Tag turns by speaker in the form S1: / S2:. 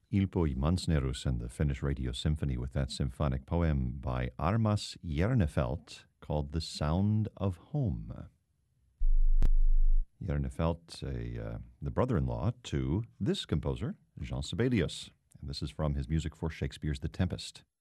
S1: Ilpo i Mansnerus and the Finnish Radio Symphony with that symphonic poem by Armas Järnefelt called The Sound of Home. Järnefelt, the brother-in-law to this composer, Jean Sibelius, and this is from his music for Shakespeare's The Tempest.